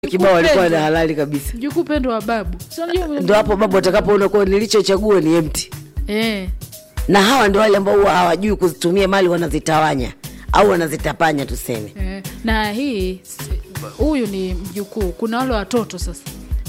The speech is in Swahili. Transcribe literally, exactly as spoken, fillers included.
kibao alikuwa na halali kabisa. Mjukuu Pendo wa babu. Sio unajua ndio hapo babu atakapoona kwa nilichochagua ni empty. Eh. Na hawa ndio wale ambao hawajui kuzitumia mali, wanazitawanya au wanazitapanya tuseme. Eh. Na hii huyu ni mjukuu. Kuna wale watoto sasa.